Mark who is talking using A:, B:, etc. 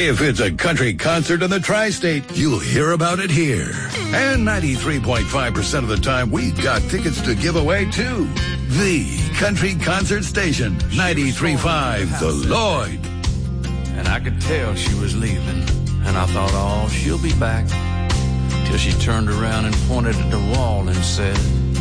A: If it's a country concert in the tri-state, you'll hear about it here. And 93.5% of the time, we've got tickets to give away, too. The country concert station, 93.5 The Lloyd.
B: And I could tell she was leaving, and I thought, oh, she'll be back. Till she turned around and pointed at the wall and said,